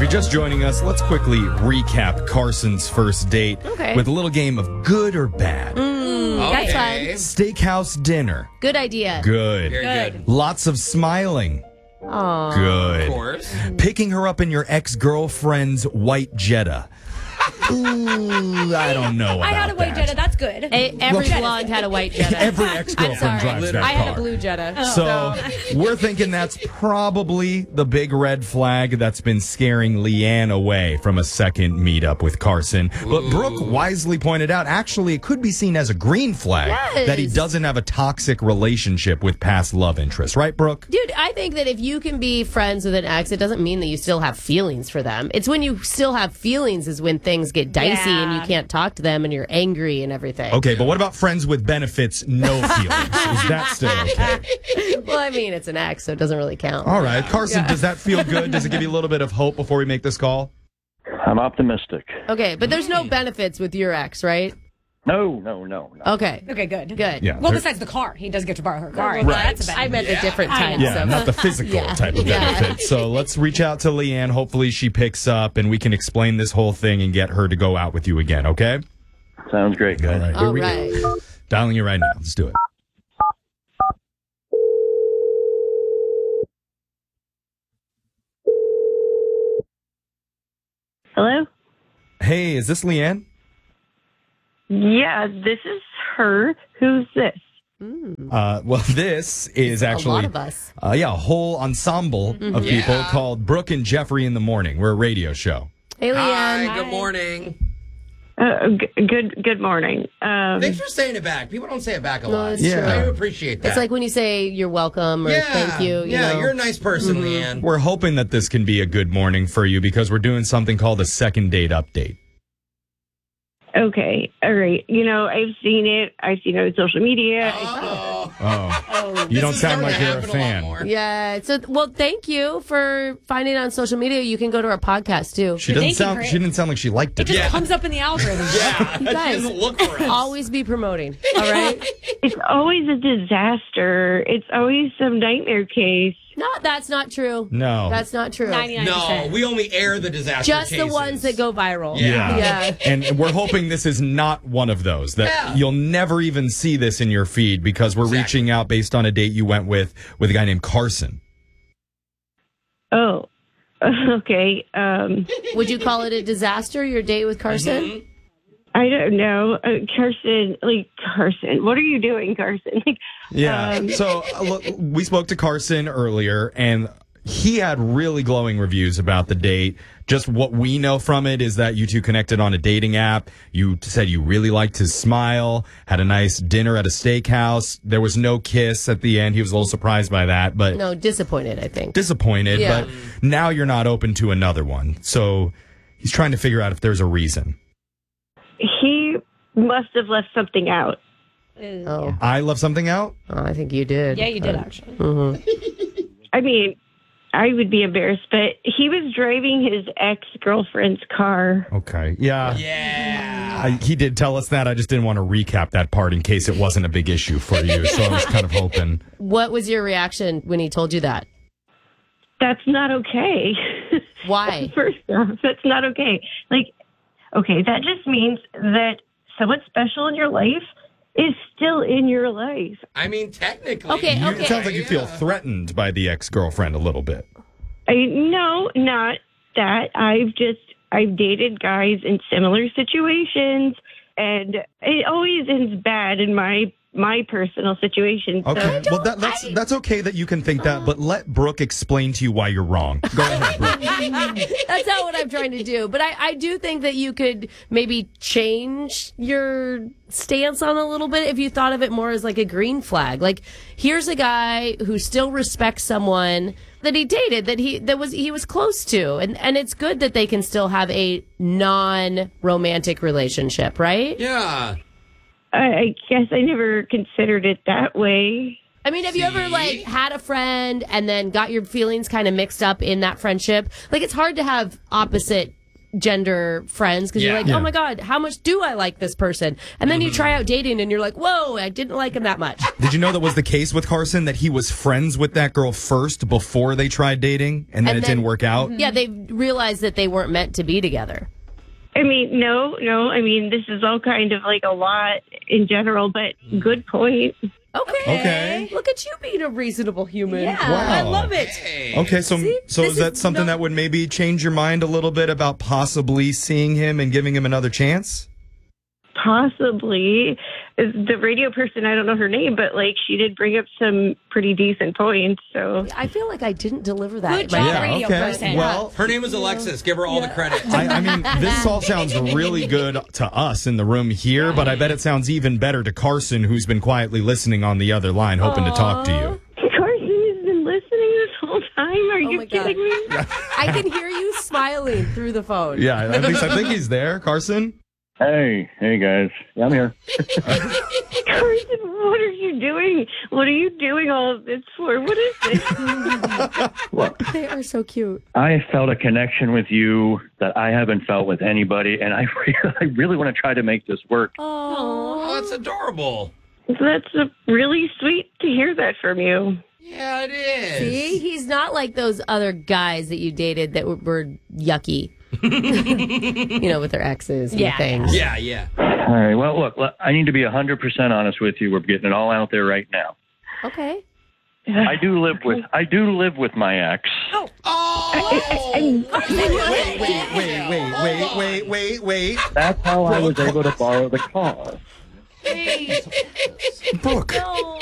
you're just joining us, let's quickly recap Carson's first date with a little game of good or bad. That's fun. Steakhouse dinner. Good idea. Good. Very good. Lots of smiling. Aww. Good. Of course. Picking her up in your ex-girlfriend's white Jetta. Ooh, I don't know about I had a white that. Jetta. That's good. Every blonde had a white Jetta. Every ex-girlfriend drives that I car. had a blue Jetta. So we're thinking that's probably the big red flag that's been scaring Leanne away from a second meetup with Carson. But Brooke wisely pointed out, actually, it could be seen as a green flag that he doesn't have a toxic relationship with past love interests. Right, Brooke? Dude, I think that if you can be friends with an ex, it doesn't mean that you still have feelings for them. It's when you still have feelings is when things get dicey and you can't talk to them and you're angry and everything. Okay, but what about friends with benefits, no feelings? Is that still okay? Well, I mean, it's an ex, so it doesn't really count. All right. Carson, does that feel good? Does it give you a little bit of hope before we make this call? I'm optimistic. Okay, but there's no benefits with your ex, right? No. Okay. Okay, good. Good. Yeah. Well, besides the car. He does get to borrow her car. Well, That's a benefit. I meant a different type. Yeah, so. not the physical type of benefit. So let's reach out to Leanne. Hopefully she picks up and we can explain this whole thing and get her to go out with you again, okay? Sounds great, guys. All right, here All we right. go. Dialing you right now. Let's do it. Hello? Hey, is this Leanne? Yeah, this is her. Who's this? Well, this is actually a lot of us. A whole ensemble of people called Brooke and Jeffrey in the Morning. We're a radio show. Hey, Leanne. Hi, good morning. Good morning. Thanks for saying it back. People don't say it back a lot. it's true. I appreciate that. It's like when you say you're welcome or thank you. You know. You're a nice person, Leanne. We're hoping that this can be a good morning for you because we're doing something called a second date update. Okay, all right. You know, I've seen it. I've seen it on social media. You don't sound like you're a fan. Yeah. So, well, thank you for finding it on social media. You can go to our podcast too. She didn't sound like she liked it. It just comes up in the algorithm. Yeah, You guys, she doesn't look for us. always be promoting. All right. It's always a disaster. It's always some nightmare case. No, that's not true. No. That's not true. 99%. No, we only air the disaster Just cases. the ones that go viral. Yeah. And we're hoping this is not one of those, that you'll never even see this in your feed because we're reaching out based on a date you went with a guy named Carson. Oh, okay. Would you call it a disaster, your date with Carson? I don't know. Carson, what are you doing, Carson? So look, we spoke to Carson earlier, and he had really glowing reviews about the date. Just what we know from it is that you two connected on a dating app. You said you really liked his smile, had a nice dinner at a steakhouse. There was no kiss at the end. He was a little surprised by that, but No, disappointed, I think. disappointed. Yeah. But now you're not open to another one. So he's trying to figure out if there's a reason. He must have left something out. Oh. I left something out? Oh, I think you did. Yeah, you did, actually. I mean, I would be embarrassed, but he was driving his ex-girlfriend's car. Okay. Yeah. Yeah. He did tell us that. I just didn't want to recap that part in case it wasn't a big issue for you. So I was kind of hoping. What was your reaction when he told you that? That's not okay. Why? First off, that's not okay. Okay, that just means that someone special in your life is still in your life. I mean, technically. Okay. It sounds like you feel threatened by the ex-girlfriend a little bit. No, not that. I've dated guys in similar situations, and it always ends bad in my personal situation. Okay. So. Well, that's okay that you can think that, but let Brooke explain to you why you're wrong. Go ahead, Brooke. That's not what I'm trying to do. But I do think that you could maybe change your stance on a little bit if you thought of it more as like a green flag. Like, here's a guy who still respects someone that he dated, that he was close to. And it's good that they can still have a non-romantic relationship, right? Yeah. I guess I never considered it that way. I mean, have you ever had a friend and then got your feelings kind of mixed up in that friendship? Like, it's hard to have opposite gender friends because you're Yeah. like, oh my God, how much do I like this person? And then you try out dating and you're like, whoa, I didn't like him that much. Did you know that was the case with Carson, that he was friends with that girl first before they tried dating, and then it didn't work out? Yeah, they realized that they weren't meant to be together. I mean, no. I mean, this is all kind of like a lot in general, but good point. Okay. Look at you being a reasonable human. Yeah, Wow. I love it. Okay, so This is that is something not- that would maybe change your mind a little bit about possibly seeing him and giving him another chance? Possibly. The radio person, I don't know her name, but like she did bring up some pretty decent points. So I feel like I didn't deliver that. Good job, Yeah, radio okay. person. Well, Her name is Alexis. Give her all the credit. I mean, this all sounds really good to us in the room here, but I bet it sounds even better to Carson, who's been quietly listening on the other line, hoping to talk to you. Carson has been listening this whole time. Are you my God. kidding me? I can hear you smiling through the phone. Yeah, at least I think he's there. Carson? Hey guys. Yeah, I'm here. Carson, what are you doing? What are you doing all of this for? What is this? Look, They are so cute. I felt a connection with you that I haven't felt with anybody, and I really want to try to make this work. Oh, that's adorable. That's really sweet to hear that from you. Yeah, it is. See, he's not like those other guys that you dated that were yucky. You know, with their exes and Yeah. things. Yeah. All right, well, look, I need to be 100% honest with you. We're getting it all out there right now. Okay. I do live with my ex. Wait. That's how I was able to borrow the car. Brooke.